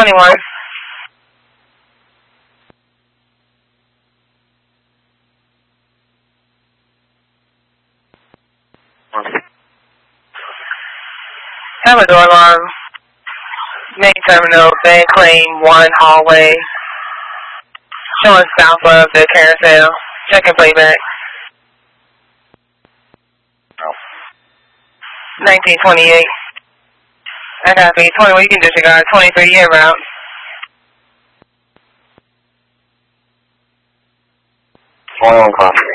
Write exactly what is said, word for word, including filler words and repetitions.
twenty-one. Have a door alarm. Main terminal, Van Claim, one hallway. Showing south of the carousel. Check and playback. nineteen twenty-eight. I copy. twenty-one, you can disregard. twenty-three year route. twenty-one copy.